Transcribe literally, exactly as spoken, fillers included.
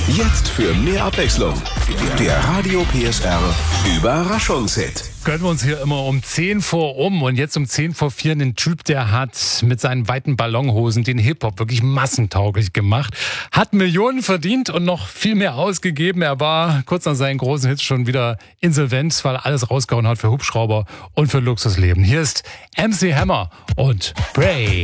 Jetzt für mehr Abwechslung. Der Radio P S R Überraschungshit. Gönnen wir uns hier immer um zehn vor um und jetzt um zehn vor vier einen Typ, der hat mit seinen weiten Ballonhosen den Hip-Hop wirklich massentauglich gemacht, hat Millionen verdient und noch viel mehr ausgegeben. Er war kurz nach seinen großen Hits schon wieder insolvent, weil er alles rausgehauen hat für Hubschrauber und für Luxusleben. Hier ist M C Hammer und Bray.